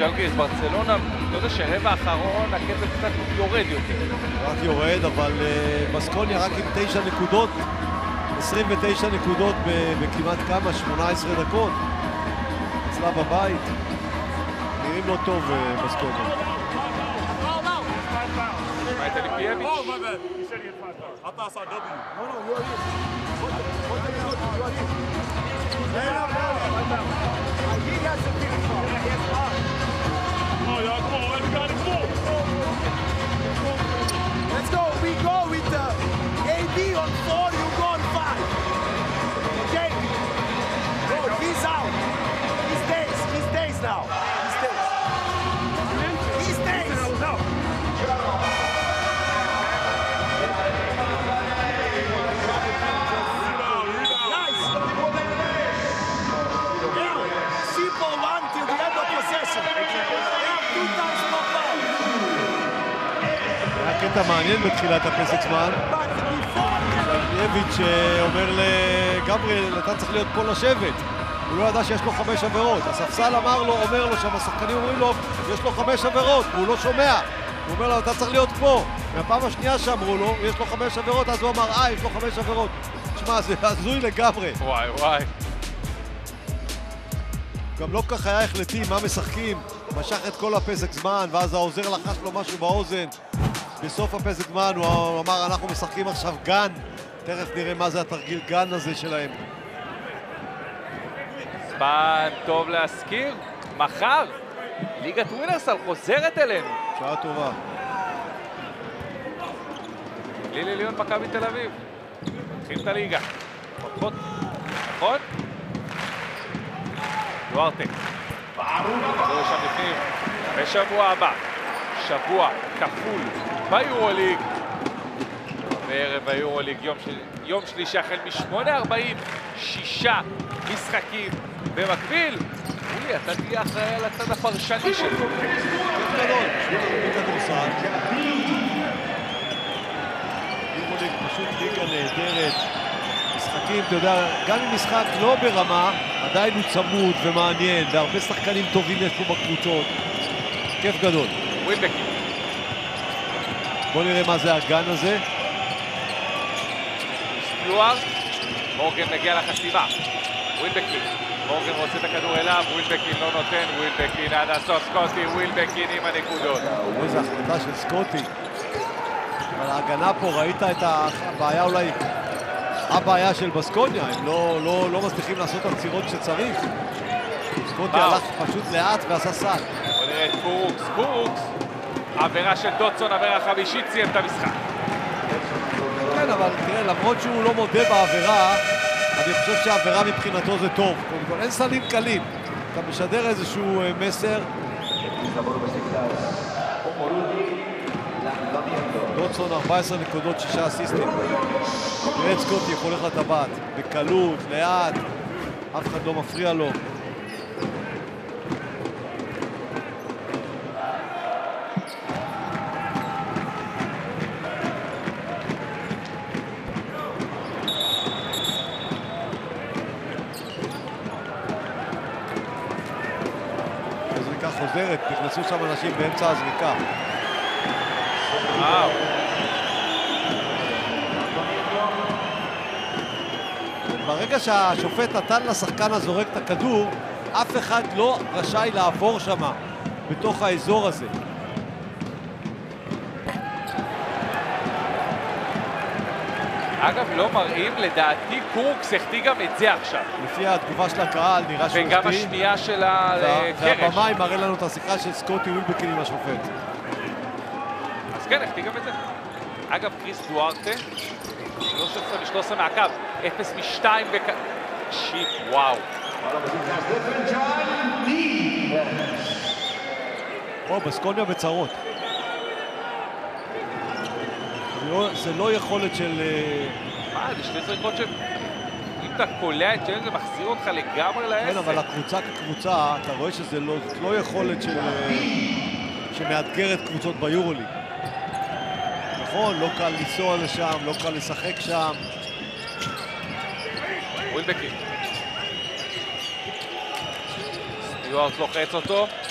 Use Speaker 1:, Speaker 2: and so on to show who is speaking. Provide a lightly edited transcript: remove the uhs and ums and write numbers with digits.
Speaker 1: ז'לגיריס, ברצלונה, אתה יודע שרבע האחרון הקצב קצת יורד יותר.
Speaker 2: רק יורד, אבל בסקוניה רק עם 9 נקודות, 29 נקודות בכמעט כמה, 18 דקות. אצלה בבית. נראים לא טוב בסקוניה.
Speaker 1: מה את אליפייביץ'?
Speaker 3: Let's go. We go with AD on 4, you go on 5. Okay? Go, he's out. He stays now. He stays. Guys. Simple one till the end of possession. They have 2 times more power.
Speaker 2: היה קטע מעניין בתחילת הפסק זמן. ז'לגיריס אומר לגבריאל, אתה צריך להיות פה לשבת. הוא לא ידע שיש לו 5 עבירות. הספסל אומר לו שם, השחקנים אומרים לו, יש לו 5 עבירות, והוא לא שומע. הוא אומר לו, אתה צריך להיות פה. מהפעם השנייה שאמרו לו, יש לו 5 עבירות, אז הוא אמר, יש לו 5 עבירות. תשמע, זה הזוי לגמרי.
Speaker 1: וואי.
Speaker 2: גם לא כך היה החלטי מה משחקים. משך את כל הפסק זמן, ואז העוזר לחש לו משהו באוזן. בסוף הפסק זמן הוא אמר, אנחנו משחקים עכשיו גן. תכף נראה מה זה התרגיל גן הזה שלהם.
Speaker 1: זמן טוב להזכיר, מחר ליגת ווינרסל חוזרת אלינו.
Speaker 2: שעה טובה.
Speaker 1: גליל עליון מכבי תל אביב. מתחיל את הליגה. נכון? דוארטה. כדור שם לפנים. בשבוע הבא. שבוע כפול ביורוליג. בערב היורוליג יום שלישי החל מ-8:40. 6 משחקים במקביל. אולי, אתה תהיה אחראי על הצד הפרשני שלו.
Speaker 2: כיף גדול. בכדורסל. יורוליג פשוט ליגה נהדרת. משחקים, אתה יודע, גם אם משחק לא ברמה, עדיין הוא צמוד ומעניין, והרבה שחקנים טובים יש פה בקבוצות. כיף גדול.
Speaker 1: ווילבקי.
Speaker 2: בוא נראה מה זה הגן הזה.
Speaker 1: סטיוארט. מורגן מגיע לחסימה. ווילבקין. מורגן רוצה את הכדור אליו, ווילבקין לא נותן, ווילבקין עד הסוף, סקוטי, ווילבקין עם הנקודות.
Speaker 2: איזו החלטה של סקוטי. אבל ההגנה פה, ראית את הבעיה אולי, הבעיה של בסקוניה, הם לא מצליחים לעשות עצירות שצריך. סקוטי הלך פשוט לאט ועשה סל.
Speaker 1: בוא נראה את קורקס. עבירה של דוטסון, עבירה חמישית, סיים את המשחק.
Speaker 2: כן, אבל תראה, למרות שהוא לא מודה בעבירה, אני חושב שהעבירה מבחינתו זה טוב. קודם כל, אין סלים קלים. אתה משדר איזשהו מסר. דוטסון 14 נקודות, 6 אסיסטים. תראה את סקוטי, יכול הולך לטבעת. בקלות, לאט, אף אחד לא מפריע לו. חוזרת, נכנסו שם אנשים באמצע הזריקה.
Speaker 1: וואו.
Speaker 2: ברגע שהשופט נתן לשחקן הזורק את הכדור, אף אחד לא רשאי לעבור שם, בתוך האזור הזה.
Speaker 1: אגב, לא מראים, לדעתי קורקס החטיא גם את זה עכשיו.
Speaker 2: לפי התגובה של הקהל נראה שהוא
Speaker 1: וגם השנייה של הקרש.
Speaker 2: והבמאי מראה לנו את השיחה של סקוטי ווילבקין עם השופט.
Speaker 1: אז כן, החטיא גם את זה. אגב, קריס דוארטה, 13 מהקו, 0 מ-2 שיט, וואו.
Speaker 2: בסקוניה בצרות. זה לא יכולת של...
Speaker 1: מה, זה שתי זריקות אם אתה קולע את זה מחזיר אותך לגמרי לעסק.
Speaker 2: כן, אבל הקבוצה כקבוצה, אתה רואה שזה לא יכולת שמאתגרת קבוצות ביורוליג. נכון, לא קל לנסוע לשם, לא קל לשחק שם.
Speaker 1: ווילבקין. סטיוארט לוחץ אותו.